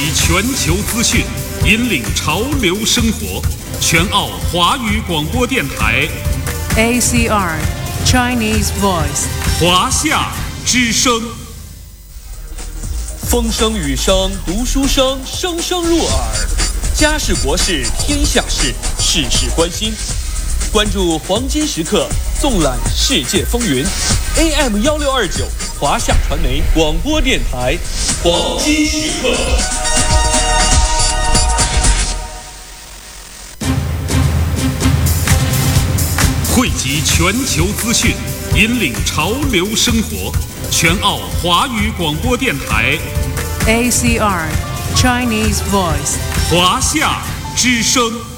集全球资讯，引领潮流生活。全澳华语广播电台 ACR Chinese Voice 华夏之声。 风声雨声读书声，声声入耳。家事国事天下事，事事关心。关注黄金时刻，纵览世界风云。AM1629华夏传媒广播电台，黄金时刻。 汇集全球资讯，引领潮流生活。全澳华语广播电台 ACR Chinese Voice 华夏之声。